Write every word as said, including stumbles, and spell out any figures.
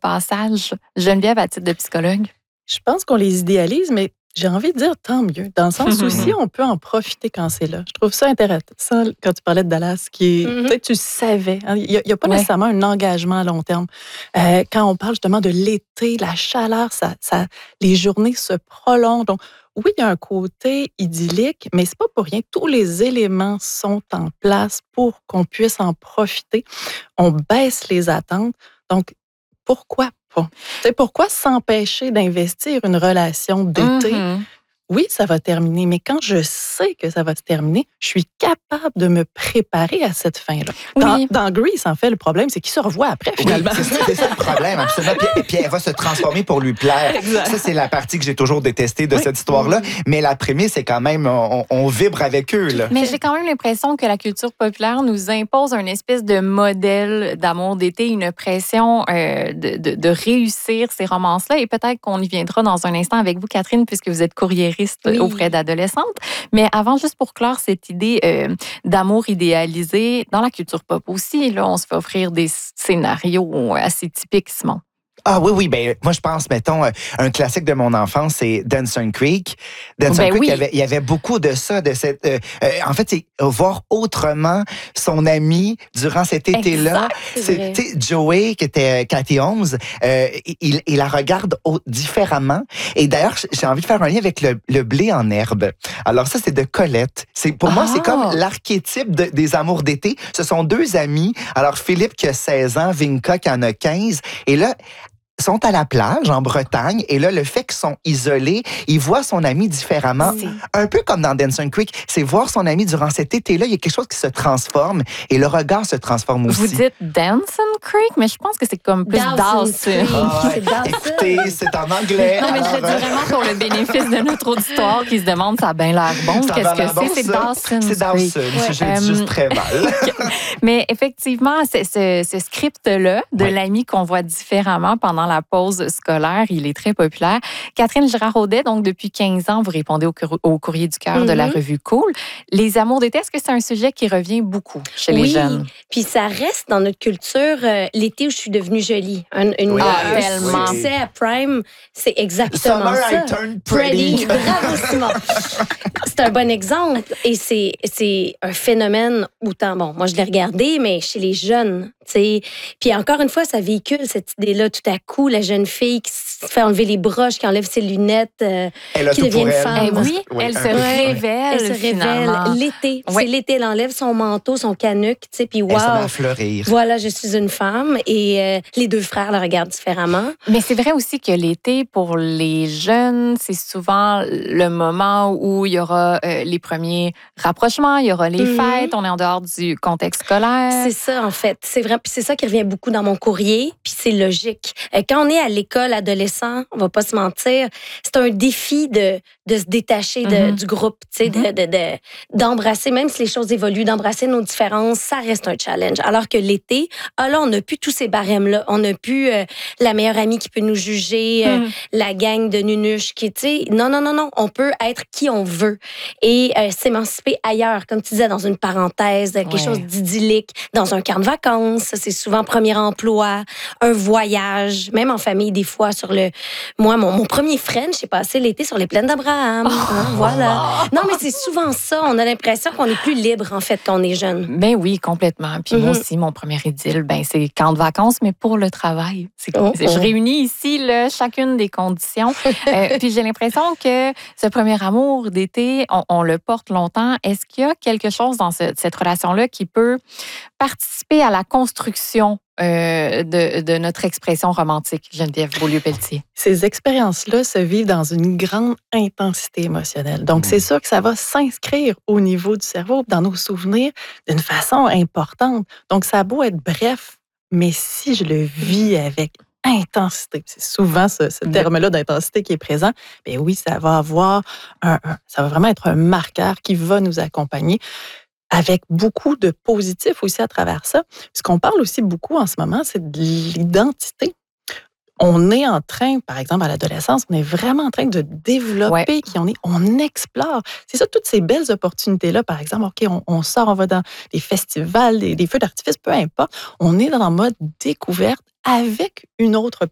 passage, Geneviève, à titre de psychologue? Je pense qu'on les idéalise, mais j'ai envie de dire tant mieux. Dans le sens où si on peut en profiter quand c'est là. Je trouve ça intéressant quand tu parlais de Dallas, qui est, mm-hmm. peut-être tu savais. Hein, il n'y a, a pas ouais. nécessairement un engagement à long terme. Euh, quand on parle justement de l'été, la chaleur, ça, ça, les journées se prolongent. Donc, oui, il y a un côté idyllique, mais c'est pas pour rien. Tous les éléments sont en place pour qu'on puisse en profiter. On baisse les attentes. Donc, pourquoi pas? C'est pourquoi s'empêcher d'investir une relation d'été? Mm-hmm. Oui, ça va terminer, mais quand je sais que ça va se terminer, je suis capable de me préparer à cette fin-là. Oui. Dans, dans Grease, en fait, le problème, c'est qu'il se revoit après, finalement. Oui, c'est, c'est ça le problème, absolument. Puis, puis elle va se transformer pour lui plaire. Exact. Ça, c'est la partie que j'ai toujours détestée de oui. cette histoire-là. Mais la prémisse, c'est quand même, on, on vibre avec eux. Là. Mais j'ai quand même l'impression que la culture populaire nous impose un espèce de modèle d'amour d'été, une pression euh, de, de, de réussir ces romances-là. Et peut-être qu'on y viendra dans un instant avec vous, Catherine, puisque vous êtes courriériste oui. auprès d'adolescentes. Mais avant, juste pour clore cette idée euh, d'amour idéalisé, dans la culture pop aussi, là, on se fait offrir des scénarios assez typiques, Simon. Ah oui, oui, ben moi je pense, mettons, un classique de mon enfance, c'est Dawson's Creek. Dawson's ben Creek, oui. il, y avait, il y avait beaucoup de ça, de cette. Euh, euh, en fait, c'est voir autrement son ami durant cet été-là. C'est, tu sais, Joey, qui était Cathy Holmes, euh, il, il la regarde au, différemment. Et d'ailleurs, j'ai envie de faire un lien avec le, le blé en herbe. Alors ça, c'est de Colette. C'est pour ah. moi, c'est comme l'archétype de, des amours d'été. Ce sont deux amis. Alors Philippe qui a seize ans, Vinka qui en a quinze, et là. Sont à la plage en Bretagne et là, le fait qu'ils sont isolés, il voit son ami différemment. C'est... Un peu comme dans Dawson's Creek, c'est voir son ami durant cet été-là, il y a quelque chose qui se transforme et le regard se transforme aussi. Vous dites Dawson's Creek, mais je pense que c'est comme plus Dawson. Ah, c'est Dawson. Écoutez, c'est en anglais. Non, mais je le dis vraiment pour le bénéfice de notre auditoire qui se demande, ça a bien l'air bon. Ça Qu'est-ce que bon, c'est? C'est Dawson's C'est Dawson. Ouais. Je le dis juste très mal. Mais effectivement, c'est, ce, ce script-là de ouais. l'ami qu'on voit différemment pendant la pause scolaire, il est très populaire. Catherine Girard-Audet, donc depuis quinze ans, vous répondez au, cour- au courrier du cœur mm-hmm. de la revue Cool. Les amours d'été, est-ce que c'est un sujet qui revient beaucoup chez oui. les jeunes? Oui, puis ça reste dans notre culture euh, l'été où je suis devenue jolie. Un, une, oui. Ah, un tellement. succès à Prime, c'est exactement Summer ça. I turned pretty. pretty. Bravo, Simon. C'est un bon exemple et c'est, c'est un phénomène autant, bon, moi je l'ai regardé, mais chez les jeunes, tu sais. Puis encore une fois, ça véhicule cette idée-là tout à coup, la jeune fille qui se fait enlever les broches, qui enlève ses lunettes, euh, qui devient une femme. Eh oui, oui, elle se révèle. Elle se finalement. révèle l'été. Oui. C'est l'été, elle enlève son manteau, son canuc, tu sais, puis wow. Elle se met à fleurir. Voilà, je suis une femme et euh, les deux frères la regardent différemment. Mais c'est vrai aussi que l'été, pour les jeunes, c'est souvent le moment où il y aura euh, les premiers rapprochements, il y aura les mm-hmm. fêtes, on est en dehors du contexte scolaire. C'est ça, en fait. C'est vrai, puis c'est ça qui revient beaucoup dans mon courrier, puis c'est logique. Quand on est à l'école adolescent, on va pas se mentir, c'est un défi de, de se détacher de, mm-hmm. du groupe, tu sais, mm-hmm. de, de, de, d'embrasser, même si les choses évoluent, d'embrasser nos différences, ça reste un challenge. Alors que l'été, ah là, on n'a plus tous ces barèmes-là. On n'a plus euh, la meilleure amie qui peut nous juger, euh, mm-hmm. la gang de nunuches qui, tu sais, non, non, non, non, on peut être qui on veut et euh, s'émanciper ailleurs, comme tu disais, dans une parenthèse, quelque ouais. chose d'idyllique, dans un camp de vacances, c'est souvent premier emploi, un voyage, même en famille, des fois, sur le... Moi, mon, mon premier French, j'ai passé l'été sur les plaines d'Abraham. Oh. Hein, voilà. Non, mais c'est souvent ça. On a l'impression qu'on est plus libre, en fait, quand on est jeune. Ben oui, complètement. Puis mm-hmm. moi aussi, mon premier idylle, ben c'est camp de vacances, mais pour le travail. C'est, oh, c'est, oh. Je réunis ici là, chacune des conditions. euh, puis j'ai l'impression que ce premier amour d'été, on, on le porte longtemps. Est-ce qu'il y a quelque chose dans ce, cette relation-là qui peut participer à la construction Euh, de, de notre expression romantique, Geneviève Beaulieu-Pelletier? Ces expériences-là se vivent dans une grande intensité émotionnelle. Donc, mmh. c'est sûr que ça va s'inscrire au niveau du cerveau, dans nos souvenirs, d'une façon importante. Donc, ça a beau être bref, mais si je le vis avec intensité, c'est souvent ce, ce terme-là d'intensité qui est présent, bien oui, ça va avoir un, un, ça va vraiment être un marqueur qui va nous accompagner, avec beaucoup de positifs aussi à travers ça. Ce qu'on parle aussi beaucoup en ce moment, c'est de l'identité. On est en train, par exemple, à l'adolescence, on est vraiment en train de développer ouais. qui on est, on explore. C'est ça, toutes ces belles opportunités-là, par exemple, OK, on, on sort, on va dans des festivals, des, des feux d'artifice, peu importe. On est dans le mode découverte avec une autre